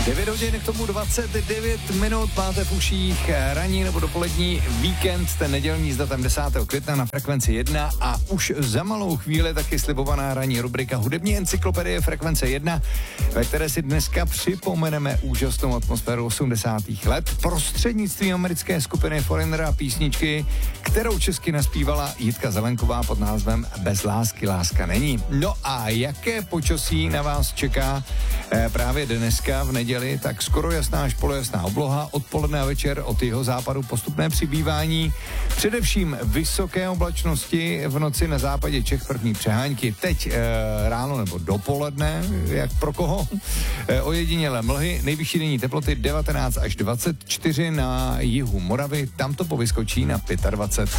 9 hodin, k tomu 29 minut, máte v uších ranní nebo dopolední víkend, ten nedělní s datem 10. května na Frekvenci 1 a už za malou chvíli taky slibovaná ranní rubrika Hudební encyklopedie Frekvence 1, ve které si dneska připomeneme úžasnou atmosféru 80. let prostřednictvím americké skupiny Foreigner a písničky, kterou česky naspívala Jitka Zelenková pod názvem Bez lásky láska není. No a jaké počasí na vás čeká právě dneska v neděli, tak skoro jasná až polojasná obloha, odpoledne a večer od jeho západu postupné přibývání, především vysoké oblačnosti, v noci na západě Čech první přehánky, teď ráno nebo dopoledne, jak pro koho, ojedinělé mlhy, nejvyšší denní teploty 19 až 24 na jihu Moravy, tam to povyskočí na 25.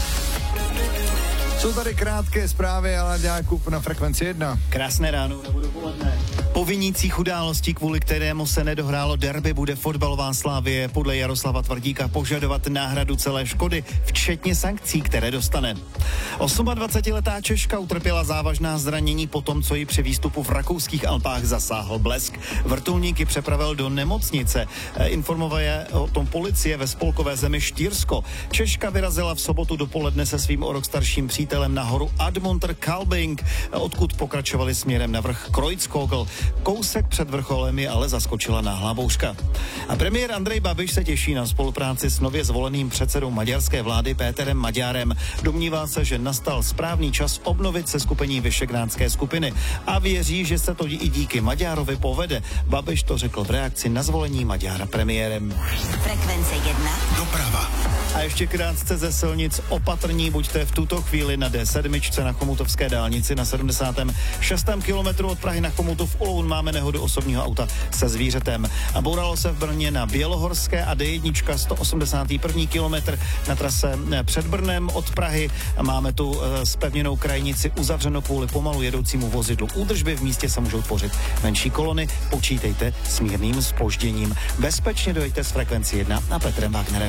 Jsou tady krátké zprávy, ale Jakub na Frekvenci 1. Krásné ráno nebo dopoledne. Po vinících událostí, kvůli kterému se nedohrálo derby, bude fotbalová Slavie podle Jaroslava Tvrdíka požadovat náhradu celé škody, včetně sankcí, které dostane. 28letá Češka utrpěla závažná zranění po tom, co ji při výstupu v rakouských Alpách zasáhl blesk. Vrtulník ji přepravil do nemocnice. Informuje o tom policie ve spolkové zemi Štýrsko. Češka vyrazila v sobotu dopoledne se svým o rok starším přítelem na horu Admonter Kalbing, odkud pokračovali směrem na vrch Kreuzkogel. Kousek před vrcholem je ale zaskočila náhlá bouřka. A premiér Andrej Babiš se těší na spolupráci s nově zvoleným předsedou maďarské vlády Péterem Maďárem. Domnívá se, že nastal správný čas obnovit seskupení Visegrádské skupiny a věří, že se to i díky Maďárovi povede. Babiš to řekl v reakci na zvolení Maďára premiérem. Frekvence 1. Doprava. A ještě krátce ze silnic opatrní buďte v tuto chvíli na D7 na Chomutovské dálnici na 76. kilometru od Prahy na Chomutov Uloun máme nehodu osobního auta se zvířetem. A bouralo se v Brně na Bělohorské a D1 181. kilometr na trase před Brnem od Prahy. Máme tu zpevněnou krajnici uzavřeno kvůli pomalu jedoucímu vozidlu údržby. V místě se můžou tvořit menší kolony. Počítejte s mírným zpožděním. Bezpečně dojďte z Frekvenci 1 a Petrem Wagnerem.